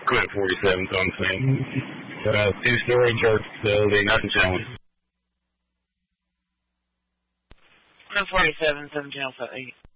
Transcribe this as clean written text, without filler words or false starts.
quit at 47, so I'm saying. 2-story church facility, nothing challenge. 47, 17 Alpha 8.